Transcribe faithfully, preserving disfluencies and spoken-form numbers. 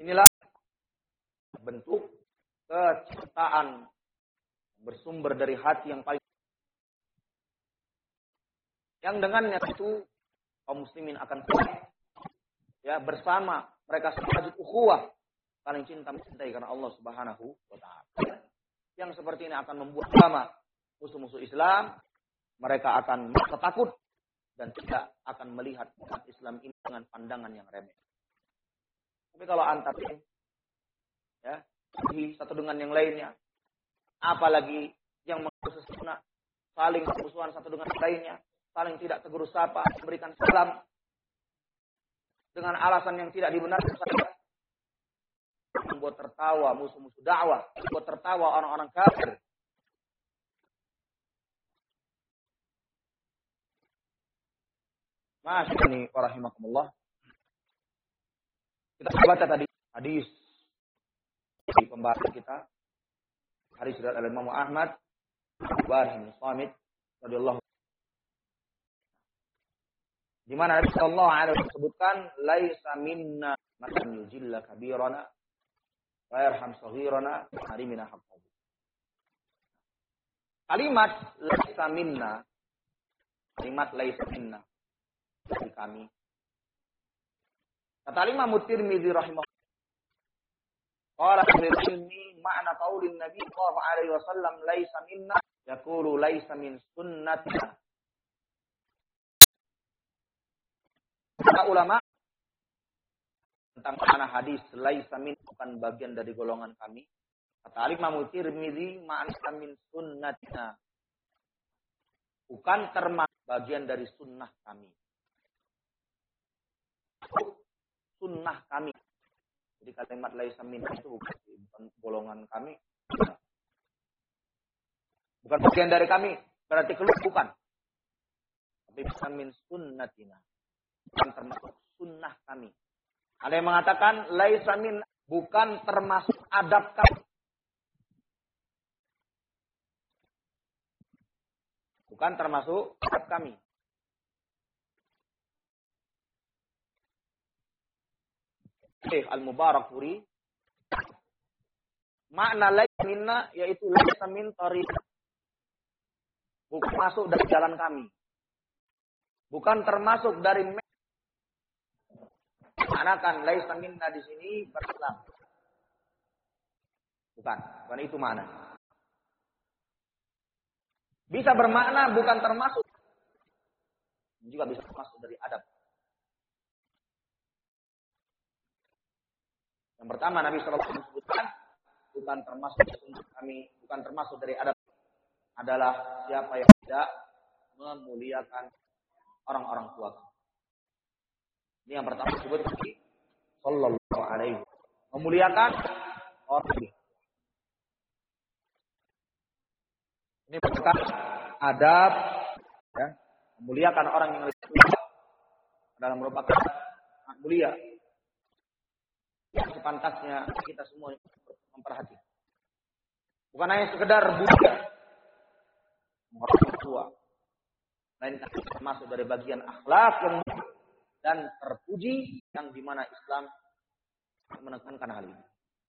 Inilah bentuk kecintaan bersumber dari hati yang paling, yang dengannya itu kaum muslimin akan ya bersama mereka sebagai ukhuwah saling cinta mencintai karena Allah Subhanahu wa taala. Yang seperti ini akan membuat sama musuh-musuh Islam mereka akan merasa takut dan tidak akan melihat umat Islam ini dengan pandangan yang remeh. Tapi kalau antar ya, satu dengan yang lainnya, apalagi yang mengusus sunnah, saling bermusuhan satu dengan yang lainnya, saling tidak tegur sapa, memberikan salam dengan alasan yang tidak dibenarkan saja, membuat tertawa musuh-musuh dakwah, membuat tertawa orang-orang kafir. Masyaallah wa rahimakumullah. Kita baca tadi hadis di pembahasan kita. Hadis riwayat Imam Ahmad, Ibrahim bin Samit radhiyallahu di mana Nabi sallallahu alaihi wasallam sebutkan laisa minna man yujilla kabirana wa yarham saghirana harimina haqqahu. Kalimat laisa minna, kalimat laisa minna dari kami. Kata Imam Tirmidzi rahimahullah, qala al-ilmi ma'na qaulin Nabi sallallahu alaihi wasallam laisa minna yaqulu laisa min sunnatina. Para ulama tentang makna hadis laisa min bukan bagian dari golongan kami. Kata Imam Tirmidzi ma'na min sunnatina, bukan termasuk bagian dari sunnah kami. Sunnah kami. Jadi kalimat laisa min itu bukan golongan kami. Bukan bagian dari kami, berarti keluar bukan. Tapi bukan min sunnatina, bukan termasuk sunnah kami. Ada yang mengatakan laisa min bukan termasuk adab kami. Bukan termasuk adab kami. Syekh Al-Mubarakfuri makna laisa minna yaitu laisa min tariq, bukan masuk dari jalan kami, bukan termasuk dari maknakan laisa minna di sini berislam, bukan bukan itu makna. Bisa bermakna bukan termasuk, juga bisa termasuk dari adab. Yang pertama Nabi shallallahu alaihi wasallam sebutkan bukan termasuk untuk kami, bukan termasuk dari adab adalah siapa yang tidak memuliakan orang-orang tua. Ini yang pertama disebut Nabi sallallahu alaihi wasallam, memuliakan orang tua. Ini merupakan adab ya, memuliakan orang yang lebih tua adalah merupakan hak mulia. Yang sepantasnya kita semua memperhatikan. Bukan hanya sekedar budaya orang tua, melainkan termasuk dari bagian akhlak yang dan terpuji yang dimana Islam menekankan hal ini.